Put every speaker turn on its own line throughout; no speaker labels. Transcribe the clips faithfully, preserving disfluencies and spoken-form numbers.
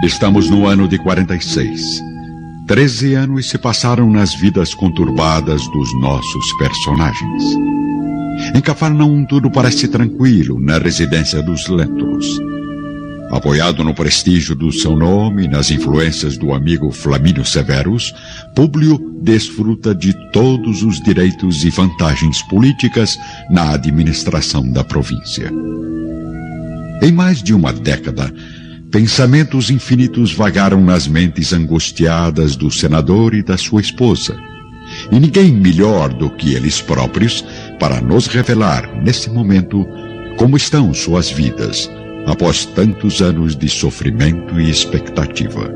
Estamos no ano de quarenta e seis. Treze anos se passaram nas vidas conturbadas dos nossos personagens. Em Cafarnaum tudo parece tranquilo na residência dos Lentulus. Apoiado no prestígio do seu nome e nas influências do amigo Flamínio Severus, Públio desfruta de todos os direitos e vantagens políticas na administração da província. Em mais de uma década, pensamentos infinitos vagaram nas mentes angustiadas do senador e da sua esposa. E ninguém melhor do que eles próprios para nos revelar, nesse momento, como estão suas vidas, após tantos anos de sofrimento e expectativa.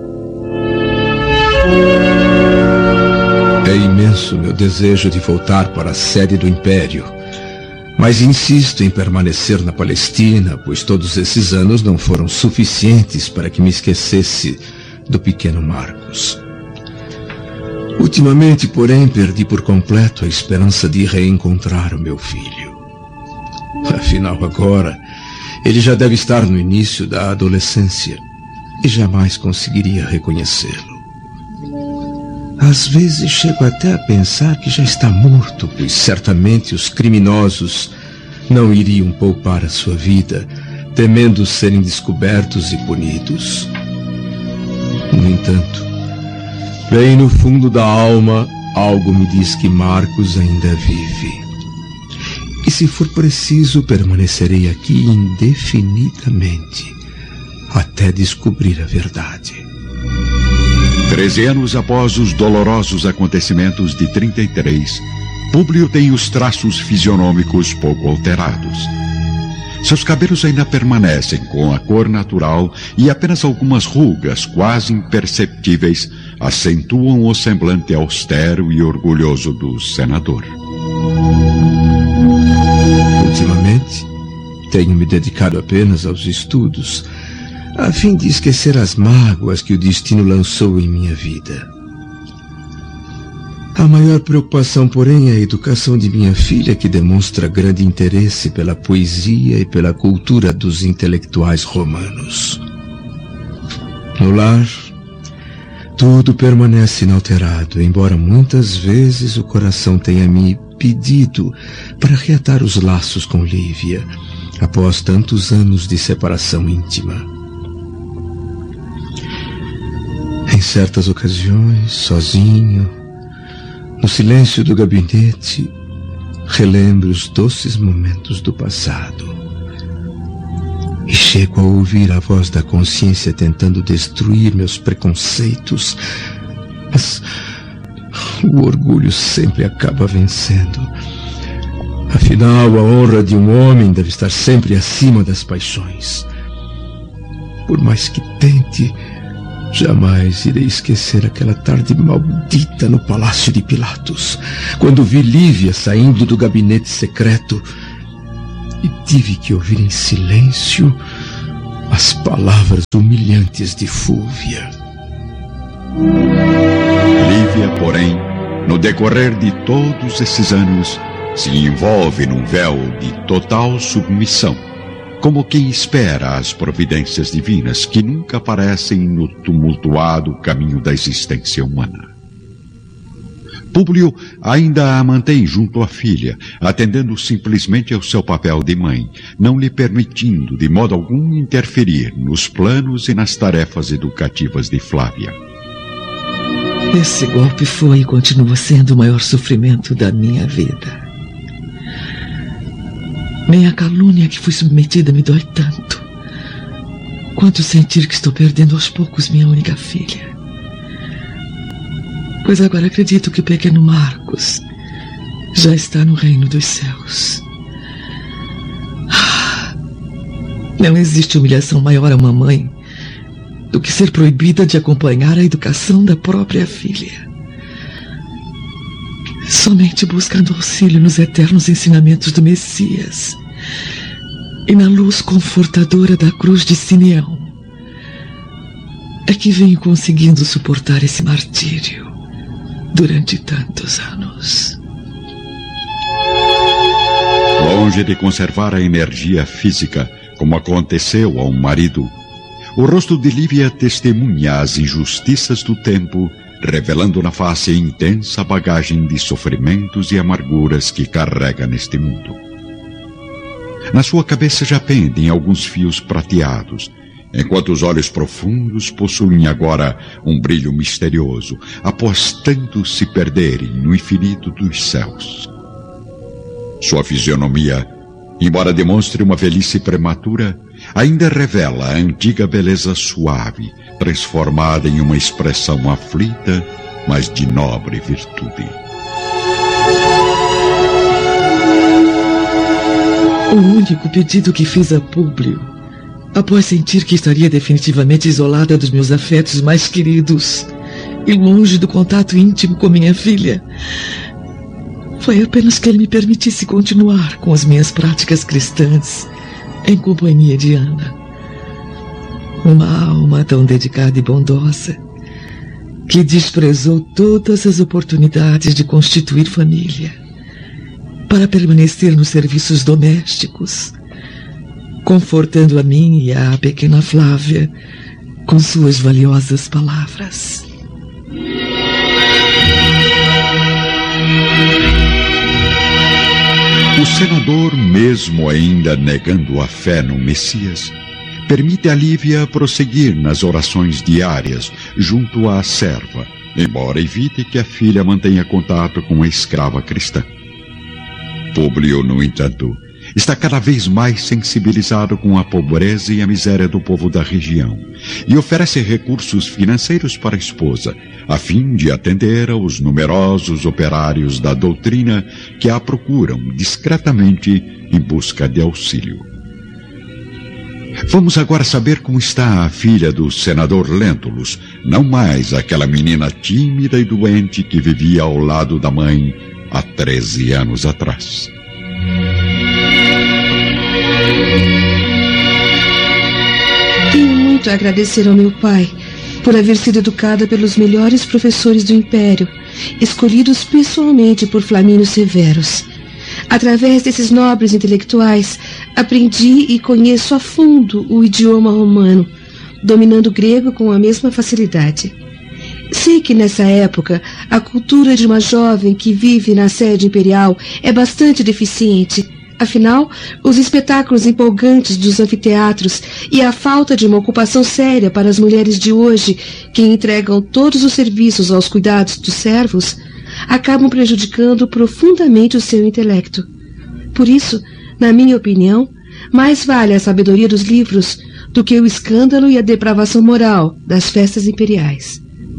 É imenso meu desejo de voltar para a sede do Império, mas insisto em permanecer na Palestina, pois todos esses anos não foram suficientes para que me esquecesse do pequeno Marcos. Ultimamente, porém, perdi por completo a esperança de reencontrar o meu filho. Afinal, agora, ele já deve estar no início da adolescência e jamais conseguiria reconhecê-lo. Às vezes chego até a pensar que já está morto, pois certamente os criminosos não iriam poupar a sua vida, temendo serem descobertos e punidos. No entanto, bem no fundo da alma, algo me diz que Marcos ainda vive. E se for preciso, permanecerei aqui indefinidamente, até descobrir a verdade.
Treze anos após os dolorosos acontecimentos de trinta e três, Públio tem os traços fisionômicos pouco alterados. Seus cabelos ainda permanecem com a cor natural e apenas algumas rugas quase imperceptíveis acentuam o semblante austero e orgulhoso do senador.
Ultimamente, tenho me dedicado apenas aos estudos, a fim de esquecer as mágoas que o destino lançou em minha vida. A maior preocupação, porém, é a educação de minha filha, que demonstra grande interesse pela poesia e pela cultura dos intelectuais romanos. No lar, tudo permanece inalterado, embora muitas vezes o coração tenha me pedido para reatar os laços com Lívia, após tantos anos de separação íntima. Em certas ocasiões, sozinho, no silêncio do gabinete, relembro os doces momentos do passado. E chego a ouvir a voz da consciência tentando destruir meus preconceitos. Mas o orgulho sempre acaba vencendo. Afinal, a honra de um homem deve estar sempre acima das paixões. Por mais que tente, jamais irei esquecer aquela tarde maldita no Palácio de Pilatos, quando vi Lívia saindo do gabinete secreto e tive que ouvir em silêncio as palavras humilhantes de Fúvia.
Lívia, porém, no decorrer de todos esses anos, se envolve num véu de total submissão, como quem espera as providências divinas que nunca aparecem no tumultuado caminho da existência humana. Públio ainda a mantém junto à filha, atendendo simplesmente ao seu papel de mãe, não lhe permitindo de modo algum interferir nos planos e nas tarefas educativas de Flávia.
Esse golpe foi e continua sendo o maior sofrimento da minha vida. Nem a calúnia que fui submetida me dói tanto quanto sentir que estou perdendo aos poucos minha única filha. Pois agora acredito que o pequeno Marcos já está no reino dos céus. Não existe humilhação maior a uma mãe do que ser proibida de acompanhar a educação da própria filha. Somente buscando auxílio nos eternos ensinamentos do Messias e na luz confortadora da cruz de Simeão é que venho conseguindo suportar esse martírio durante tantos anos.
Longe de conservar a energia física, como aconteceu ao marido, O rosto de Lívia testemunha as injustiças do tempo, revelando na face a intensa bagagem de sofrimentos e amarguras que carrega neste mundo. Na sua cabeça já pendem alguns fios prateados, enquanto os olhos profundos possuem agora um brilho misterioso, após tanto se perderem no infinito dos céus. Sua fisionomia, embora demonstre uma velhice prematura, ainda revela a antiga beleza suave, transformada em uma expressão aflita, mas de nobre virtude.
O único pedido que fiz a Públio, após sentir que estaria definitivamente isolada dos meus afetos mais queridos e longe do contato íntimo com minha filha, foi apenas que ele me permitisse continuar com as minhas práticas cristãs em companhia de Ana. Uma alma tão dedicada e bondosa, que desprezou todas as oportunidades de constituir família, para permanecer nos serviços domésticos, confortando a mim e a pequena Flávia com suas valiosas palavras.
O senador, mesmo ainda negando a fé no Messias, permite a Lívia prosseguir nas orações diárias junto à serva, embora evite que a filha mantenha contato com a escrava cristã. Públio, no entanto, está cada vez mais sensibilizado com a pobreza e a miséria do povo da região e oferece recursos financeiros para a esposa, a fim de atender aos numerosos operários da doutrina que a procuram discretamente em busca de auxílio. Vamos agora saber como está a filha do senador Lentulus, não mais aquela menina tímida e doente que vivia ao lado da mãe há treze anos atrás.
Tenho muito a agradecer ao meu pai por haver sido educada pelos melhores professores do Império, escolhidos pessoalmente por Flamínio Severus. Através desses nobres intelectuais, aprendi e conheço a fundo o idioma romano, dominando o grego com a mesma facilidade. Sei que nessa época a cultura de uma jovem que vive na sede imperial é bastante deficiente. Afinal, os espetáculos empolgantes dos anfiteatros e a falta de uma ocupação séria para as mulheres de hoje, que entregam todos os serviços aos cuidados dos servos, acabam prejudicando profundamente o seu intelecto. Por isso, na minha opinião, mais vale a sabedoria dos livros do que o escândalo e a depravação moral das festas imperiais.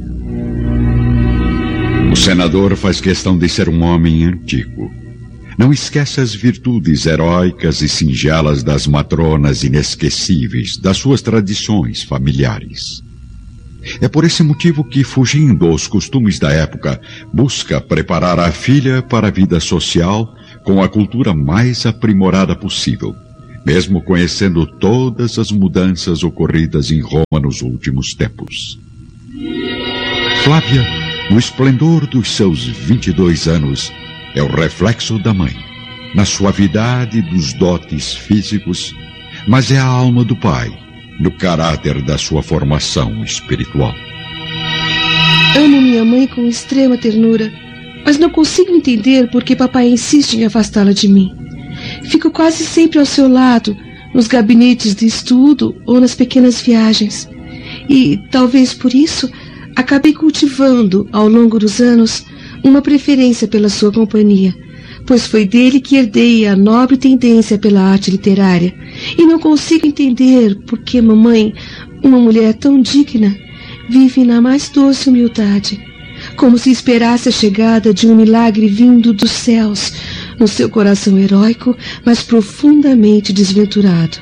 O senador faz questão de ser um homem antigo. Não esquece as virtudes heróicas e singelas das matronas inesquecíveis das suas tradições familiares. É por esse motivo que, fugindo aos costumes da época, busca preparar a filha para a vida social com a cultura mais aprimorada possível, mesmo conhecendo todas as mudanças ocorridas em Roma nos últimos tempos. Flávia, no esplendor dos seus vinte e dois anos, é o reflexo da mãe, na suavidade dos dotes físicos, mas é a alma do pai, no caráter da sua formação espiritual.
Amo minha mãe com extrema ternura, mas não consigo entender por que papai insiste em afastá-la de mim. Fico quase sempre ao seu lado, nos gabinetes de estudo ou nas pequenas viagens. E, talvez por isso, acabei cultivando, ao longo dos anos, uma preferência pela sua companhia, pois foi dele que herdei a nobre tendência pela arte literária, e não consigo entender por que mamãe, uma mulher tão digna, vive na mais doce humildade, como se esperasse a chegada de um milagre vindo dos céus, no seu coração heróico, mas profundamente desventurado.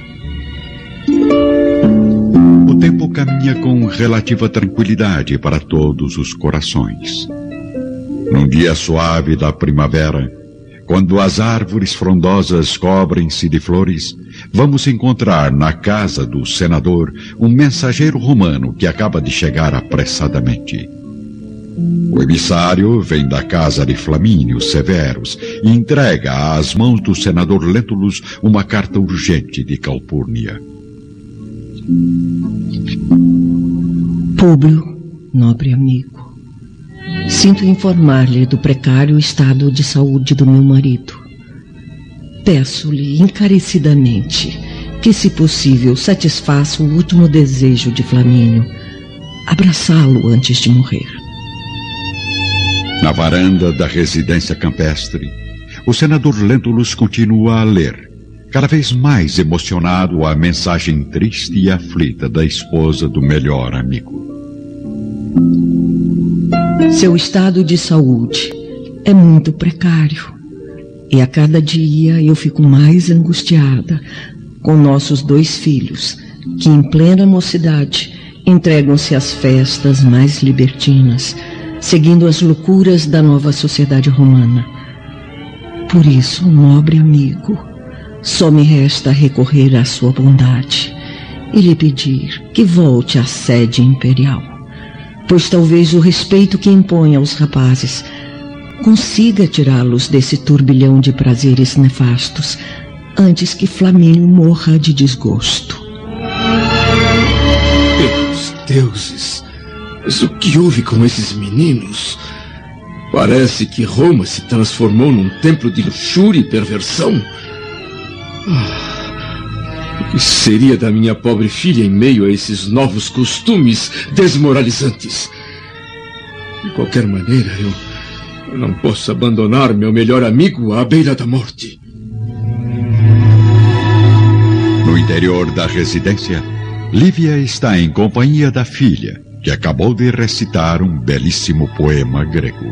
O tempo caminha com relativa tranquilidade para todos os corações. Num dia suave da primavera, quando as árvores frondosas cobrem-se de flores, vamos encontrar na casa do senador um mensageiro romano que acaba de chegar apressadamente. O emissário vem da casa de Flamínio Severus e entrega às mãos do senador Lentulus uma carta urgente de Calpurnia.
Públio, nobre amigo, sinto informar-lhe do precário estado de saúde do meu marido. Peço-lhe encarecidamente que, se possível, satisfaça o último desejo de Flamínio, abraçá-lo antes de morrer.
Na varanda da residência campestre, o senador Lentulus continua a ler, cada vez mais emocionado, a mensagem triste e aflita da esposa do melhor amigo.
Seu estado de saúde é muito precário, e a cada dia eu fico mais angustiada com nossos dois filhos, que em plena mocidade entregam-se às festas mais libertinas, seguindo as loucuras da nova sociedade romana. Por isso, nobre amigo, só me resta recorrer à sua bondade e lhe pedir que volte à sede imperial, pois talvez o respeito que impõe aos rapazes consiga tirá-los desse turbilhão de prazeres nefastos antes que Flamínio morra de desgosto.
Pelos deuses, mas o que houve com esses meninos? Parece que Roma se transformou num templo de luxúria e perversão. Ah, o que seria da minha pobre filha em meio a esses novos costumes desmoralizantes? De qualquer maneira, eu, eu não posso abandonar meu melhor amigo à beira da morte.
No interior da residência, Lívia está em companhia da filha, que acabou de recitar um belíssimo poema grego.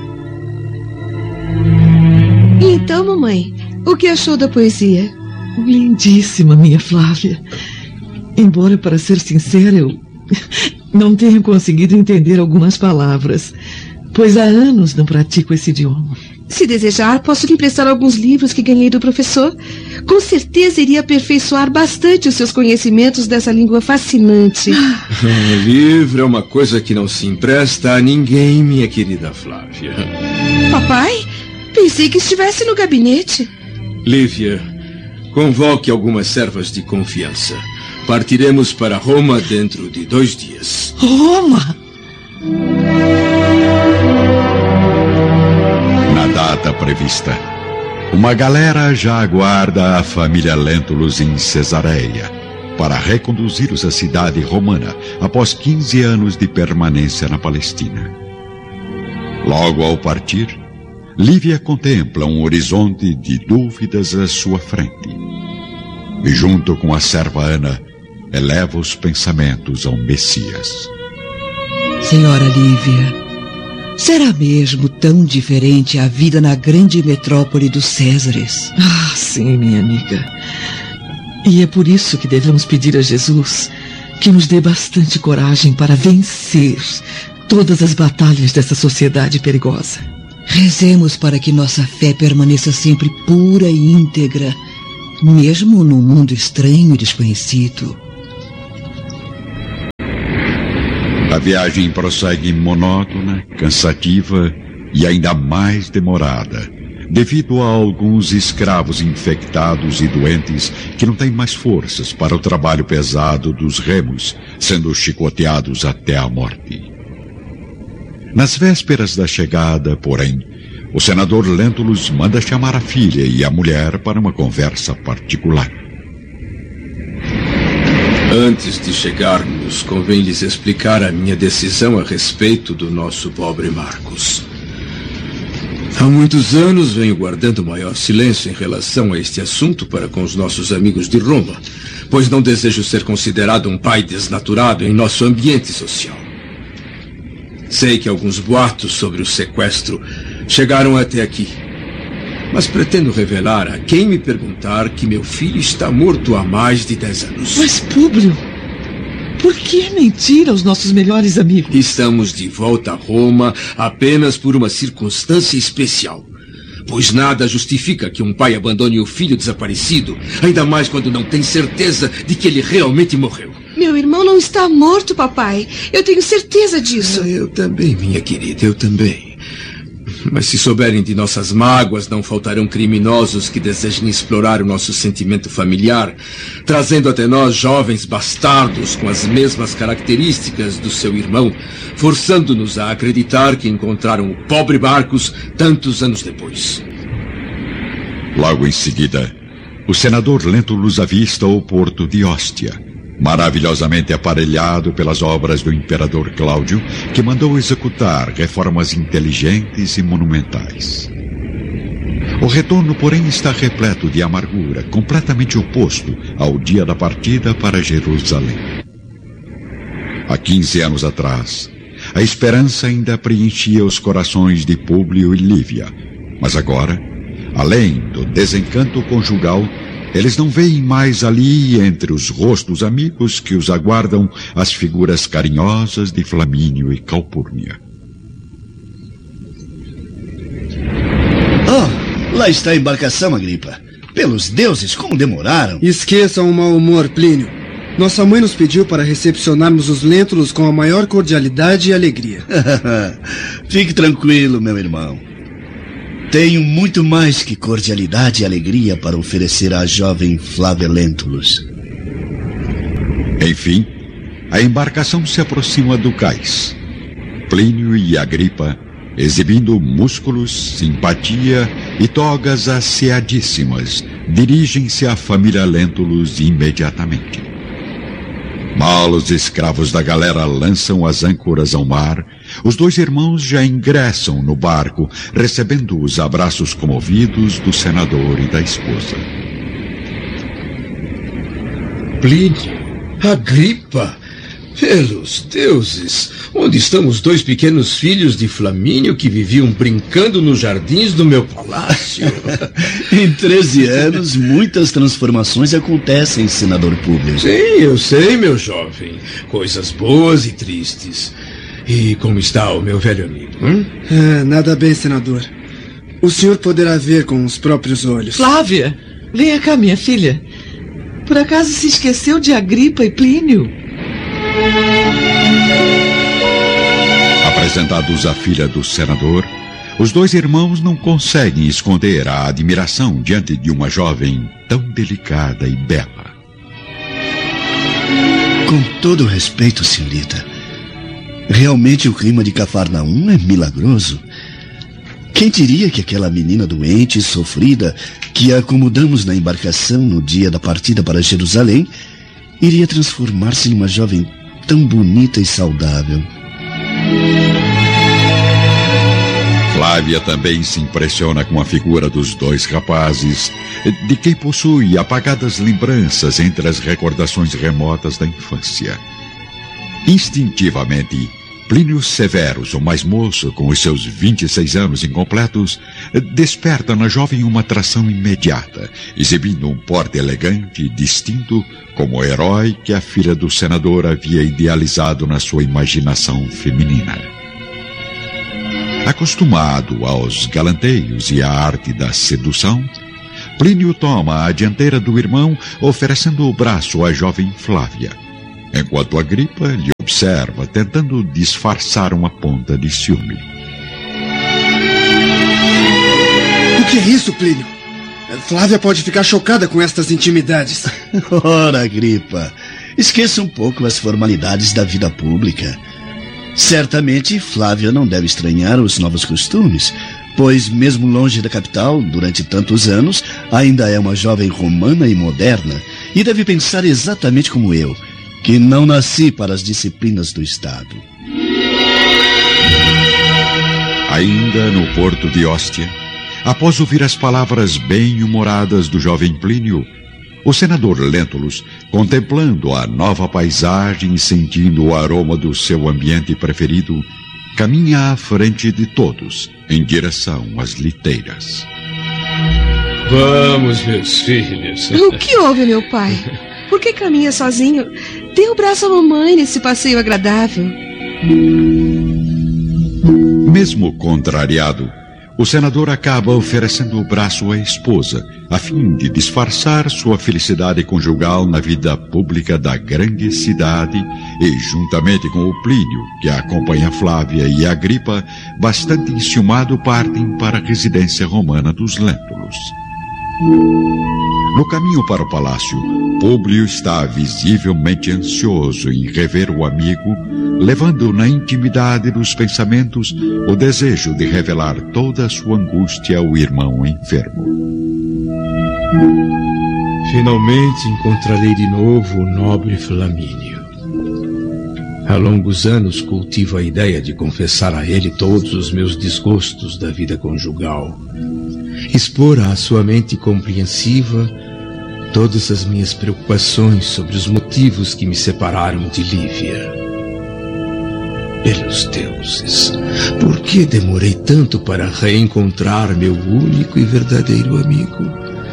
E então, mamãe, o que achou da poesia?
Lindíssima, minha Flávia. Embora, para ser sincera, eu não tenha conseguido entender algumas palavras, pois há anos não pratico esse idioma.
Se desejar, posso lhe emprestar alguns livros que ganhei do professor. Com certeza iria aperfeiçoar bastante os seus conhecimentos dessa língua fascinante.
Um livro é uma coisa que não se empresta a ninguém, minha querida Flávia.
Papai? Pensei que estivesse no gabinete.
Lívia, convoque algumas servas de confiança. Partiremos para Roma dentro de dois dias.
Roma?
Na data prevista, uma galera já aguarda a família Lentulus em Cesareia para reconduzi-los à cidade romana após quinze anos de permanência na Palestina. Logo ao partir, Lívia contempla um horizonte de dúvidas à sua frente e, junto com a serva Ana, eleva os pensamentos ao Messias.
Senhora Lívia, será mesmo tão diferente a vida na grande metrópole dos Césares?
Ah, sim, minha amiga. E é por isso que devemos pedir a Jesus que nos dê bastante coragem para vencer todas as batalhas dessa sociedade perigosa.
Rezemos para que nossa fé permaneça sempre pura e íntegra, mesmo num mundo estranho e desconhecido.
A viagem prossegue monótona, cansativa e ainda mais demorada, devido a alguns escravos infectados e doentes que não têm mais forças para o trabalho pesado dos remos, sendo chicoteados até a morte. Nas vésperas da chegada, porém, o senador Lentulus manda chamar a filha e a mulher para uma conversa particular.
Antes de chegarmos, convém lhes explicar a minha decisão a respeito do nosso pobre Marcos. Há muitos anos venho guardando maior silêncio em relação a este assunto para com os nossos amigos de Roma, pois não desejo ser considerado um pai desnaturado em nosso ambiente social. Sei que alguns boatos sobre o sequestro chegaram até aqui, mas pretendo revelar a quem me perguntar que meu filho está morto há mais de dez anos.
Mas, Públio, por que mentir aos nossos melhores amigos?
Estamos de volta a Roma apenas por uma circunstância especial, pois nada justifica que um pai abandone o filho desaparecido, ainda mais quando não tem certeza de que ele realmente morreu.
Meu irmão não está morto, papai. Eu tenho certeza disso.
Ah, eu também, minha querida, eu também. Mas se souberem de nossas mágoas, não faltarão criminosos que desejem explorar o nosso sentimento familiar, trazendo até nós jovens bastardos com as mesmas características do seu irmão, forçando-nos a acreditar que encontraram o pobre Marcos tantos anos depois.
Logo em seguida, o senador Lentulus avista o porto de Ostia, maravilhosamente aparelhado pelas obras do imperador Cláudio, que mandou executar reformas inteligentes e monumentais. O retorno, porém, está repleto de amargura, completamente oposto ao dia da partida para Jerusalém. Há quinze anos atrás, a esperança ainda preenchia os corações de Públio e Lívia, mas agora, além do desencanto conjugal, eles não veem mais ali, entre os rostos amigos que os aguardam, as figuras carinhosas de Flamínio e Calpurnia.
Oh, lá está a embarcação, Agripa. Pelos deuses, como demoraram!
Esqueçam o mau humor, Plínio. Nossa mãe nos pediu para recepcionarmos os Lentulus com a maior cordialidade e alegria.
Fique tranquilo, meu irmão. Tenho muito mais que cordialidade e alegria para oferecer à jovem Flávia Lentulus.
Enfim, a embarcação se aproxima do cais. Plínio e Agripa, exibindo músculos, simpatia e togas asseadíssimas, dirigem-se à família Lentulus imediatamente. Mal os escravos da galera lançam as âncoras ao mar, os dois irmãos já ingressam no barco, recebendo os abraços comovidos do senador e da esposa.
Plínio, Agripa, pelos deuses, onde estão os dois pequenos filhos de Flamínio que viviam brincando nos jardins do meu palácio?
Em treze anos, muitas transformações acontecem, senador Públio.
Sim, eu sei, meu jovem. Coisas boas e tristes. E como está o meu velho amigo? Hum?
É, nada bem, senador. O senhor poderá ver com os próprios olhos.
Flávia, venha cá, minha filha. Por acaso se esqueceu de Agripa e Plínio?
Apresentados à filha do senador, os dois irmãos não conseguem esconder a admiração diante de uma jovem tão delicada e bela.
Com todo respeito, senhorita, realmente o clima de Cafarnaum é milagroso. Quem diria que aquela menina doente e sofrida que acomodamos na embarcação no dia da partida para Jerusalém iria transformar-se numa jovem tão bonita e saudável?
Flávia também se impressiona com a figura dos dois rapazes, de quem possui apagadas lembranças entre as recordações remotas da infância. Instintivamente, Plínio Severus, o mais moço, com os seus vinte e seis anos incompletos, desperta na jovem uma atração imediata, exibindo um porte elegante e distinto, como o herói que a filha do senador havia idealizado na sua imaginação feminina. Acostumado aos galanteios e à arte da sedução, Plínio toma a dianteira do irmão, oferecendo o braço à jovem Flávia, enquanto Agripa lhe observa, tentando disfarçar uma ponta de ciúme.
O que é isso, Plínio? Flávia pode ficar chocada com estas intimidades.
Ora, Agripa, esqueça um pouco as formalidades da vida pública. Certamente, Flávia não deve estranhar os novos costumes, pois mesmo longe da capital, durante tantos anos, ainda é uma jovem romana e moderna, e deve pensar exatamente como eu, que não nasci para as disciplinas do Estado.
Ainda no porto de Ostia, após ouvir as palavras bem-humoradas do jovem Plínio, o senador Lentulus, contemplando a nova paisagem e sentindo o aroma do seu ambiente preferido, caminha à frente de todos, em direção às liteiras.
Vamos, meus filhos.
O que houve, meu pai? Por que caminha sozinho? Dê o braço à mamãe nesse passeio agradável.
Mesmo contrariado, o senador acaba oferecendo o braço à esposa, a fim de disfarçar sua felicidade conjugal na vida pública da grande cidade e, juntamente com o Plínio, que acompanha Flávia e Agripa, bastante enciumado, partem para a residência romana dos Lentulus. No caminho para o palácio, Públio está visivelmente ansioso em rever o amigo, levando na intimidade dos pensamentos o desejo de revelar toda a sua angústia ao irmão enfermo.
Finalmente encontrarei de novo o nobre Flamínio. Há longos anos cultivo a ideia de confessar a ele todos os meus desgostos da vida conjugal. Expor à sua mente compreensiva todas as minhas preocupações sobre os motivos que me separaram de Lívia. Pelos deuses, por que demorei tanto para reencontrar meu único e verdadeiro amigo?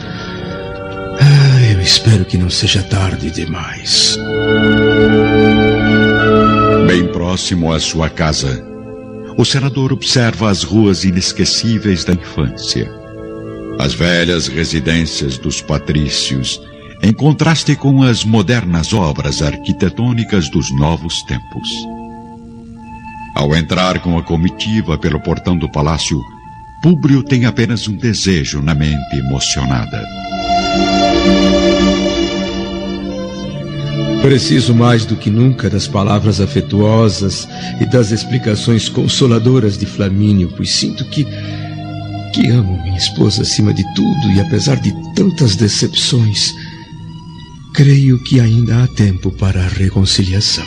Ah, eu espero que não seja tarde demais.
Bem próximo à sua casa, o senador observa as ruas inesquecíveis da infância. As velhas residências dos patrícios, em contraste com as modernas obras arquitetônicas dos novos tempos. Ao entrar com a comitiva pelo portão do palácio, Públio tem apenas um desejo na mente emocionada.
Preciso mais do que nunca das palavras afetuosas e das explicações consoladoras de Flamínio, pois sinto que que amo minha esposa acima de tudo e, apesar de tantas decepções, creio que ainda há tempo para a reconciliação.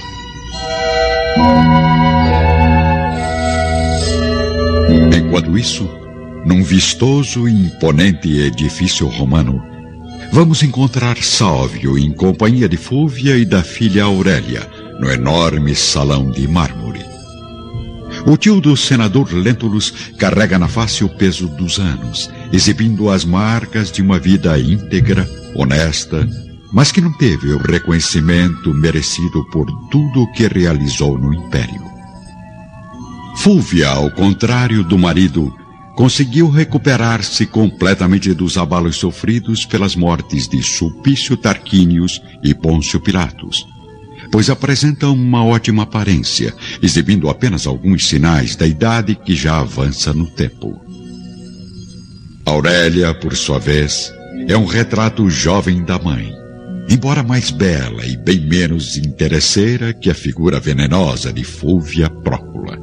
Enquanto isso, num vistoso e imponente edifício romano, vamos encontrar Sálvio em companhia de Fúvia e da filha Aurélia, no enorme salão de mármore. O tio do senador Lentulus carrega na face o peso dos anos, exibindo as marcas de uma vida íntegra, honesta, mas que não teve o reconhecimento merecido por tudo o que realizou no império. Fúvia, ao contrário do marido, conseguiu recuperar-se completamente dos abalos sofridos pelas mortes de Sulpício Tarquínios e Pôncio Pilatos, pois apresenta uma ótima aparência, exibindo apenas alguns sinais da idade que já avança no tempo. Aurélia, por sua vez, é um retrato jovem da mãe, embora mais bela e bem menos interesseira que a figura venenosa de Fúvia Prócula.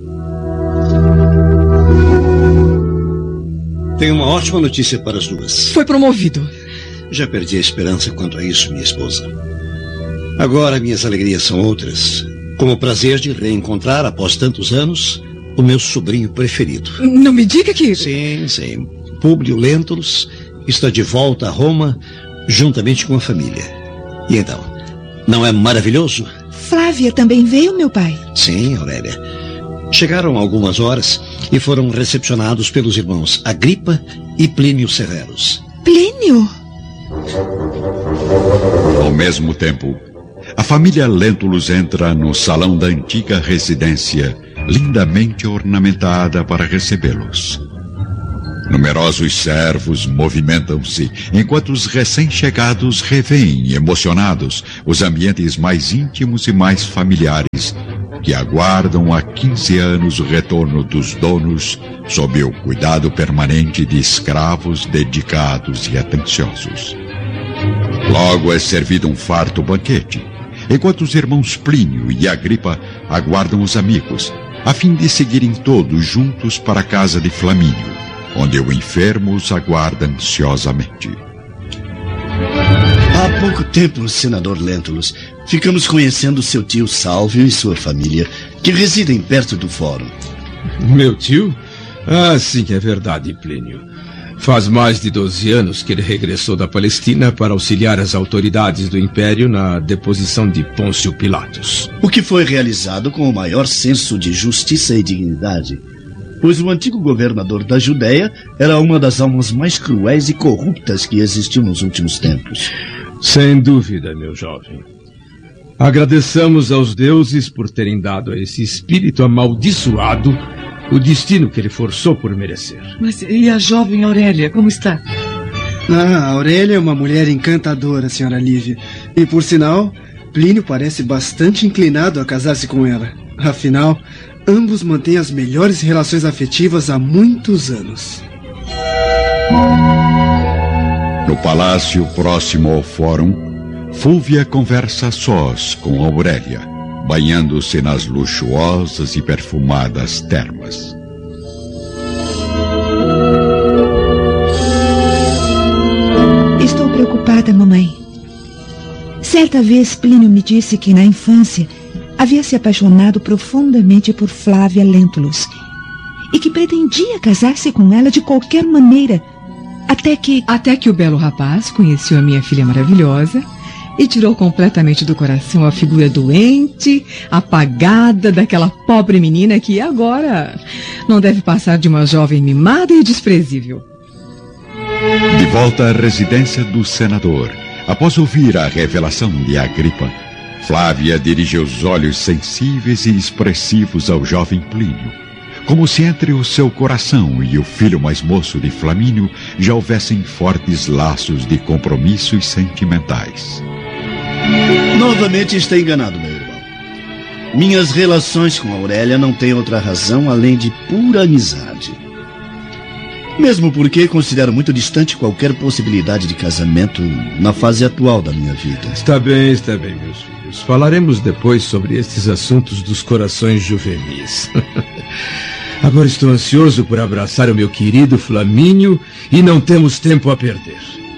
Tenho uma ótima notícia para as duas.
Foi promovido.
Já perdi a esperança quanto a isso, minha esposa. Agora minhas alegrias são outras, como o prazer de reencontrar, após tantos anos, o meu sobrinho preferido.
Não me diga que...
Sim, sim. Públio Lentulus está de volta a Roma, juntamente com a família. E então, não é maravilhoso?
Flávia também veio, meu pai?
Sim, Aurélia. Chegaram há algumas horas e foram recepcionados pelos irmãos Agripa e Plínio Severus.
Plínio?
Ao mesmo tempo, a família Lentulus entra no salão da antiga residência, lindamente ornamentada para recebê-los. Numerosos servos movimentam-se, enquanto os recém-chegados revêem, emocionados, os ambientes mais íntimos e mais familiares, que aguardam há quinze anos o retorno dos donos, sob o cuidado permanente de escravos dedicados e atenciosos. Logo é servido um farto banquete, enquanto os irmãos Plínio e Agripa aguardam os amigos, a fim de seguirem todos juntos para a casa de Flamínio, onde o enfermo os aguarda ansiosamente.
Há pouco tempo, senador Lentulus, ficamos conhecendo seu tio Sálvio e sua família, que residem perto do fórum.
Meu tio? Ah, sim, é verdade, Plínio. Faz mais de doze anos que ele regressou da Palestina para auxiliar as autoridades do Império na deposição de Pôncio Pilatos.
O que foi realizado com o maior senso de justiça e dignidade, pois o antigo governador da Judéia era uma das almas mais cruéis e corruptas que existiu nos últimos tempos.
Sem dúvida, meu jovem. Agradeçamos aos deuses por terem dado a esse espírito amaldiçoado O destino que ele forçou por merecer.
Mas e a jovem Aurélia, como está?
Ah, a Aurélia é uma mulher encantadora, senhora Lívia. E por sinal, Plínio parece bastante inclinado a casar-se com ela. Afinal, ambos mantêm as melhores relações afetivas há muitos anos.
No palácio próximo ao fórum, Fúvia conversa a sós com Aurélia, banhando-se nas luxuosas e perfumadas termas.
Estou preocupada, mamãe. Certa vez Plínio me disse que na infância havia se apaixonado profundamente por Flávia Lentulus e que pretendia casar-se com ela de qualquer maneira, até que...
Até que o belo rapaz conheceu a minha filha maravilhosa e tirou completamente do coração a figura doente, apagada daquela pobre menina que agora não deve passar de uma jovem mimada e desprezível.
De volta à residência do senador, após ouvir a revelação de Agripa, Flávia dirige os olhos sensíveis e expressivos ao jovem Plínio, como se entre o seu coração e o filho mais moço de Flamínio já houvessem fortes laços de compromissos sentimentais.
Novamente está enganado, meu irmão. Minhas relações com Aurélia não têm outra razão além de pura amizade. Mesmo porque considero muito distante qualquer possibilidade de casamento na fase atual da minha vida.
Está bem, está bem, meus filhos. Falaremos depois sobre estes assuntos dos corações juvenis. Agora estou ansioso por abraçar o meu querido Flamínio e não temos tempo a perder.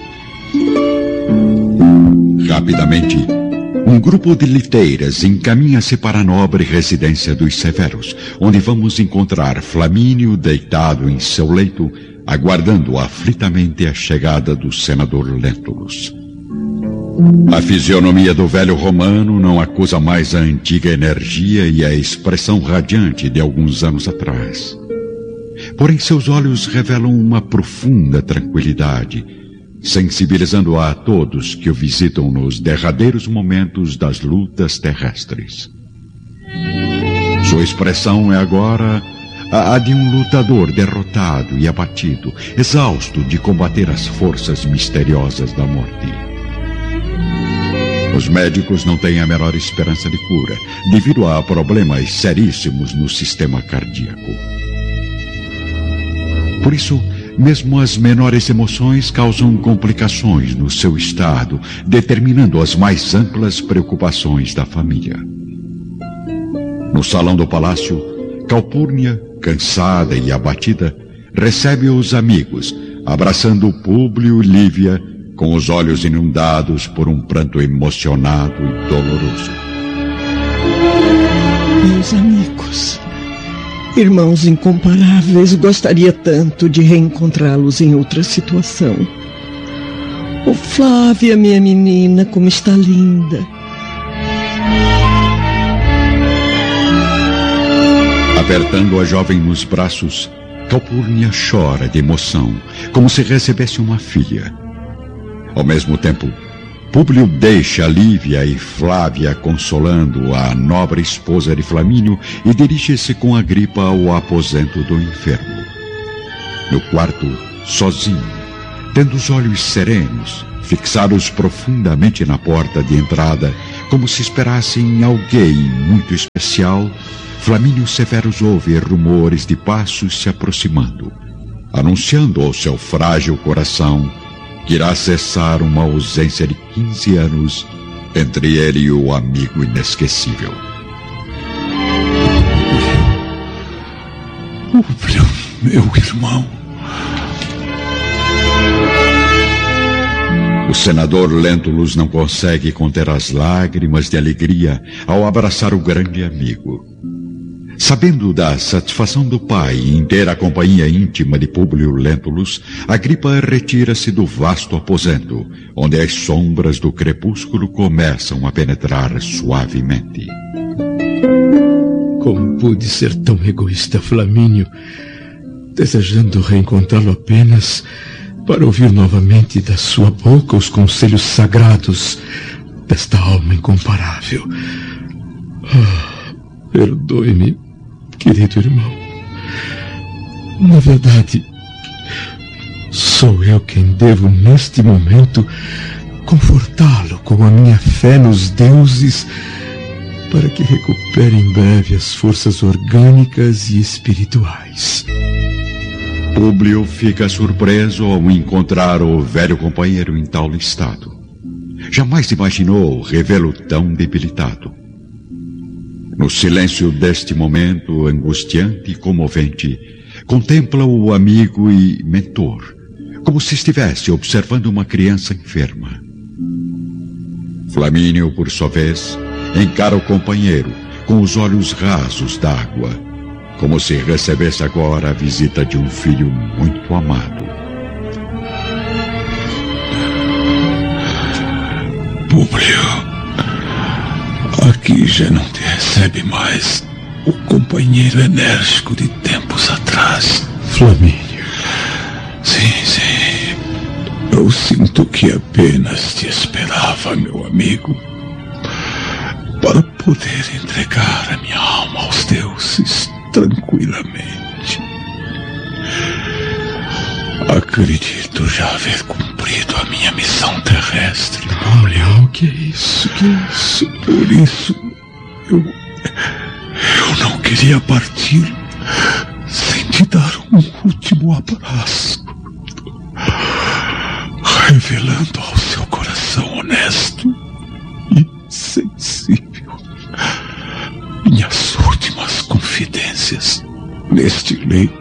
Rapidamente, um grupo de liteiras encaminha-se para a nobre residência dos Severos, onde vamos encontrar Flamínio deitado em seu leito, aguardando aflitamente a chegada do senador Lentulus. A fisionomia do velho romano não acusa mais a antiga energia e a expressão radiante de alguns anos atrás. Porém, seus olhos revelam uma profunda tranquilidade, sensibilizando a todos que o visitam nos derradeiros momentos das lutas terrestres. Sua expressão é agora a de um lutador derrotado e abatido, exausto de combater as forças misteriosas da morte. Os médicos não têm a menor esperança de cura, devido a problemas seríssimos no sistema cardíaco. Por isso, mesmo as menores emoções causam complicações no seu estado, determinando as mais amplas preocupações da família. No salão do palácio, Calpurnia, cansada e abatida, recebe os amigos, abraçando Públio e Lívia, com os olhos inundados por um pranto emocionado e doloroso.
Meus amigos, irmãos incomparáveis, gostaria tanto de reencontrá-los em outra situação. Oh, Flávia, minha menina, como está linda.
Apertando a jovem nos braços, Calpurnia chora de emoção, como se recebesse uma filha. Ao mesmo tempo, Públio deixa Lívia e Flávia consolando a nobre esposa de Flamínio e dirige-se com Agripa ao aposento do enfermo. No quarto, sozinho, tendo os olhos serenos, fixados profundamente na porta de entrada, como se esperassem alguém muito especial, Flamínio Severus ouve rumores de passos se aproximando, anunciando ao seu frágil coração que irá cessar uma ausência de quinze anos entre ele e o amigo inesquecível.
Públio, meu irmão.
O senador Lentulus não consegue conter as lágrimas de alegria ao abraçar o grande amigo. Sabendo da satisfação do pai em ter a companhia íntima de Públio Lentulus, Agripa retira-se do vasto aposento, onde as sombras do crepúsculo começam a penetrar suavemente.
Como pude ser tão egoísta, Flamínio, desejando reencontrá-lo apenas para ouvir novamente da sua boca os conselhos sagrados desta alma incomparável. Ah, perdoe-me, querido irmão. Na verdade, sou eu quem devo, neste momento, confortá-lo com a minha fé nos deuses para que recupere em breve as forças orgânicas e espirituais.
Públio fica surpreso ao encontrar o velho companheiro em tal estado. Jamais imaginou revê-lo tão debilitado. No silêncio deste momento angustiante e comovente, contempla o amigo e mentor, como se estivesse observando uma criança enferma. Flamínio, por sua vez, encara o companheiro com os olhos rasos d'água, como se recebesse agora a visita de um filho muito amado.
Públio, aqui já não te recebe mais o companheiro enérgico de tempos atrás.
Flamínio.
Sim, sim. Eu sinto que apenas te esperava, meu amigo, para poder entregar a minha alma aos deuses tranquilamente. Acredito já haver cumprido a minha missão terrestre.
Olha, o que é isso? Que é isso?
Por isso, eu... Eu não queria partir sem te dar um último abraço, revelando ao seu coração honesto e sensível minhas últimas confidências neste leito